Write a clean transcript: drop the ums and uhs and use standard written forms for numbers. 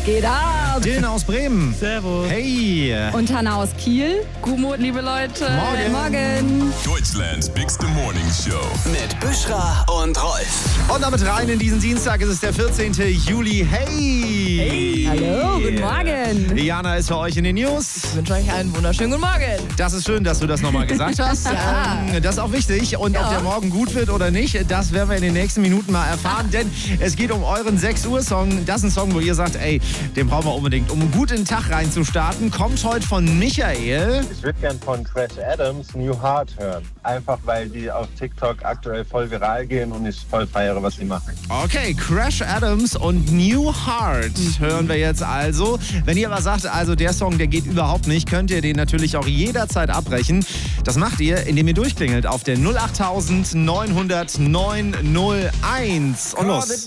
geht ab? Dylan aus Bremen. Servus. Hey. Und Hanna aus Kiel. Gumut, liebe Leute. Morgen. Deutschlands Bigste Morning Show. Mit Büschra und Rolf. Und damit rein in diesen Dienstag. Es ist der 14. Juli. Hey. Hallo, guten Morgen. Jana ist für euch in den News. Ich wünsche euch einen wunderschönen guten Morgen. Das ist schön, dass du das nochmal gesagt hast. Ja. Das ist auch wichtig. Und ob der Morgen gut wird oder nicht, das werden wir in den nächsten Minuten mal erfahren. Denn es geht um euren 6 Uhr Song. Das ist ein Song, wo ihr sagt, ey, den brauchen wir unbedingt, um gut in den Tag reinzustarten. Kommt heute von Michael. Ich würde gern von Crash Adams New Heart hören. Einfach weil die auf TikTok aktuell voll viral gehen und ich voll feiere, was sie machen. Okay, Crash Adams und New Heart hören wir jetzt also. Wenn ihr aber sagt, also der Song, der geht überhaupt nicht, könnt ihr den natürlich auch jederzeit abbrechen. Das macht ihr, indem ihr durchklingelt auf der 08900 901. Und los.